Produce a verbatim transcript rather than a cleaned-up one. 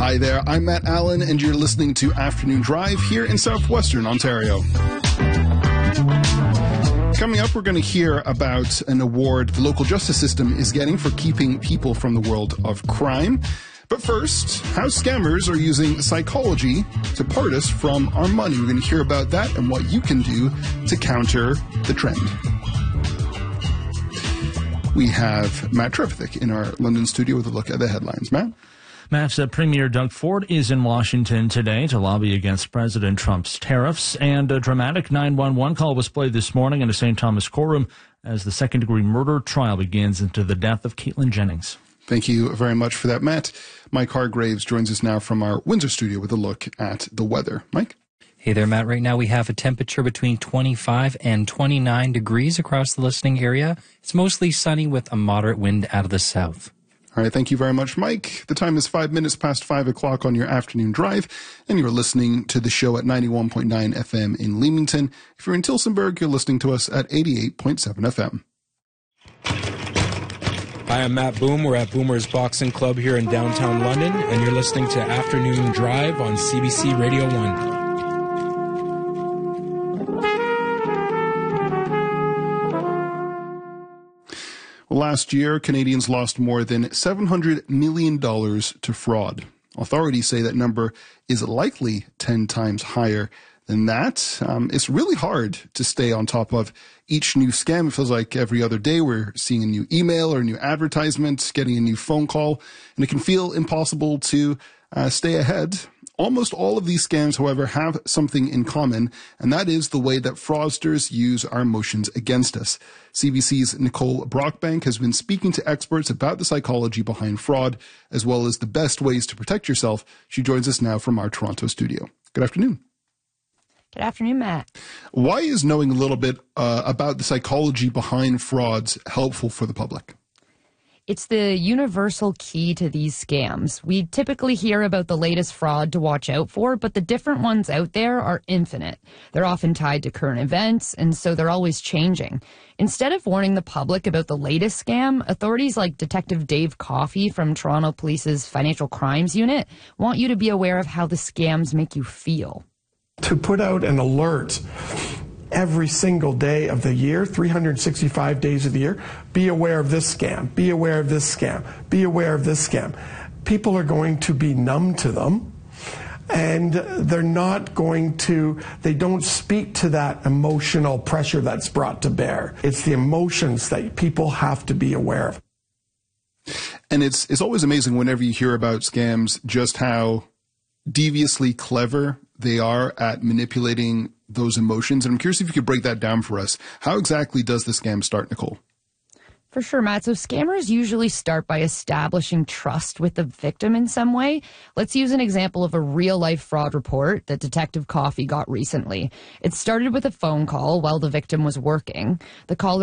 Hi there, I'm Matt Allen, and you're listening to Afternoon Drive here in southwestern Ontario. Coming up, we're going to hear about an award the local justice system is getting for keeping people from the world of crime. But first, how scammers are using psychology to part us from our money. We're going to hear about that and what you can do to counter the trend. We have Matt Trevithick in our London studio with a look at the headlines. Matt? Matt, uh, Premier Doug Ford is in Washington today to lobby against President Trump's tariffs, and a dramatic nine one one call was played this morning in a Saint Thomas courtroom as the second-degree murder trial begins into the death of Caitlin Jennings. Thank you very much for that, Matt. Mike Hargraves joins us now from our Windsor studio with a look at the weather. Mike? Hey there, Matt. Right now we have a temperature between twenty-five and twenty-nine degrees across the listening area. It's mostly sunny with a moderate wind out of the south. All right, thank you very much, Mike. The time is five minutes past five o'clock on your afternoon drive, and you're listening to the show at ninety-one point nine F M in Leamington. If you're in Tillsonburg, you're listening to us at eighty-eight point seven F M. Hi, I'm Matt Boom. We're at Boomer's Boxing Club here in downtown London, and you're listening to Afternoon Drive on C B C Radio one. Last year, Canadians lost more than seven hundred million dollars to fraud. Authorities say that number is likely ten times higher than that. Um, it's really hard to stay on top of each new scam. It feels like every other day we're seeing a new email or a new advertisement, getting a new phone call, and it can feel impossible to uh, stay ahead. Almost all of these scams, however, have something in common, and that is the way that fraudsters use our emotions against us. C B C's Nicole Brockbank has been speaking to experts about the psychology behind fraud, as well as the best ways to protect yourself. She joins us now from our Toronto studio. Good afternoon. Good afternoon, Matt. Why is knowing a little bit uh, about the psychology behind frauds helpful for the public? It's the universal key to these scams. We typically hear about the latest fraud to watch out for, but the different ones out there are infinite. They're often tied to current events, and so they're always changing. Instead of warning the public about the latest scam, authorities like Detective Dave Coffey from Toronto Police's Financial Crimes Unit want you to be aware of how the scams make you feel. To put out an alert every single day of the year, three hundred sixty-five days of the year, be aware of this scam, be aware of this scam, be aware of this scam. People are going to be numb to them, and they're not going to, they don't speak to that emotional pressure that's brought to bear. It's the emotions that people have to be aware of. And it's it's always amazing whenever you hear about scams just how deviously clever they are at manipulating those emotions. And I'm curious if you could break that down for us. How exactly does the scam start, Nicole? For sure, Matt. So scammers usually start by establishing trust with the victim in some way. Let's use an example of a real-life fraud report that Detective Coffey got recently. It started with a phone call while the victim was working. The caller